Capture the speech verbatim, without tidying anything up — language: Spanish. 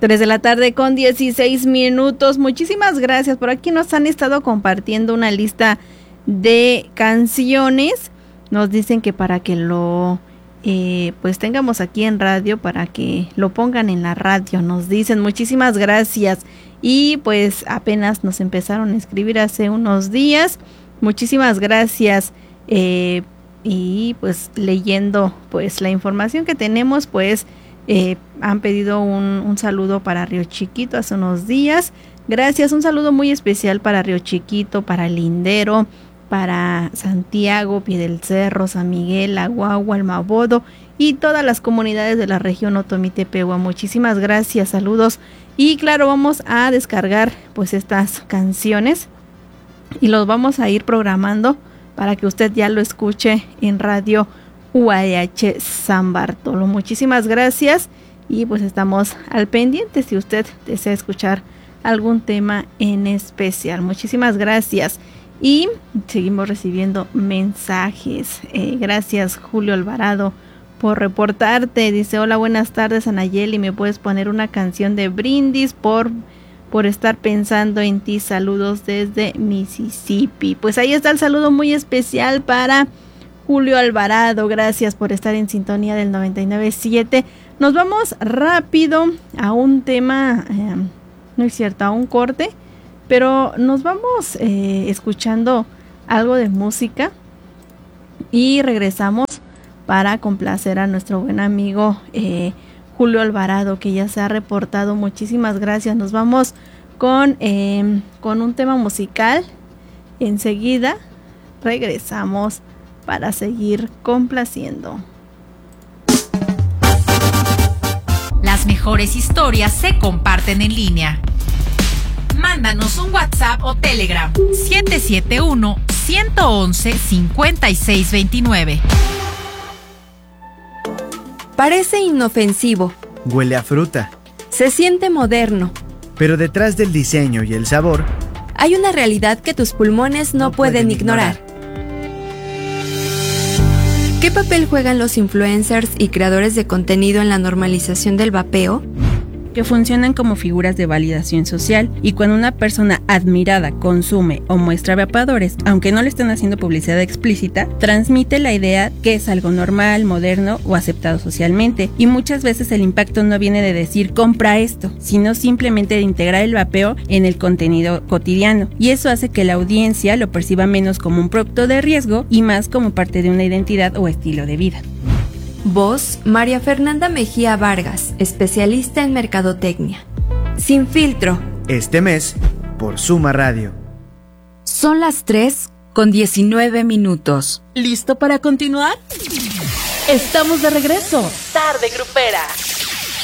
tres de la tarde con dieciséis minutos. Muchísimas gracias. Por aquí nos han estado compartiendo una lista de canciones. Nos dicen que para que lo eh, pues tengamos aquí en radio, para que lo pongan en la radio. Nos dicen muchísimas gracias. Y pues apenas nos empezaron a escribir hace unos días. Muchísimas gracias. Eh, y pues leyendo pues la información que tenemos, pues eh, han pedido un, un saludo para Río Chiquito hace unos días. Gracias, un saludo muy especial para Río Chiquito, para Lindero, para Santiago, Pie del Cerro, San Miguel, Aguagua, Almabodo y todas las comunidades de la región Otomí-Tepehua. Muchísimas gracias, saludos. Y claro, vamos a descargar pues estas canciones y los vamos a ir programando para que usted ya lo escuche en Radio U A H San Bartolo. Muchísimas gracias y pues estamos al pendiente si usted desea escuchar algún tema en especial. Muchísimas gracias y seguimos recibiendo mensajes. Eh, gracias, Julio Alvarado, por reportarte. Dice: hola, buenas tardes, Anayeli, ¿me puedes poner una canción de Brindis por... por estar pensando en ti? Saludos desde Mississippi. Pues ahí está el saludo muy especial para Julio Alvarado. Gracias por estar en sintonía del noventa y nueve punto siete. Nos vamos rápido a un tema, eh, no es cierto, a un corte, pero nos vamos eh, escuchando algo de música y regresamos para complacer a nuestro buen amigo eh, Julio Alvarado, que ya se ha reportado. Muchísimas gracias. Nos vamos con, eh, con un tema musical. Enseguida regresamos para seguir complaciendo. Las mejores historias se comparten en línea. Mándanos un WhatsApp o Telegram siete siete uno, uno uno uno, cinco seis dos nueve. Parece inofensivo. Huele a fruta. Se siente moderno. Pero detrás del diseño y el sabor, hay una realidad que tus pulmones no, no pueden, pueden ignorar. ignorar. ¿Qué papel juegan los influencers y creadores de contenido en la normalización del vapeo? Que funcionan como figuras de validación social, y cuando una persona admirada consume o muestra vapeadores, aunque no le estén haciendo publicidad explícita, transmite la idea que es algo normal, moderno o aceptado socialmente, y muchas veces el impacto no viene de decir compra esto, sino simplemente de integrar el vapeo en el contenido cotidiano, y eso hace que la audiencia lo perciba menos como un producto de riesgo y más como parte de una identidad o estilo de vida. Voz: María Fernanda Mejía Vargas, especialista en mercadotecnia. Sin filtro. Este mes, por Suma Radio. Son las tres con diecinueve minutos. ¿Listo para continuar? Estamos de regreso. Tarde Grupera.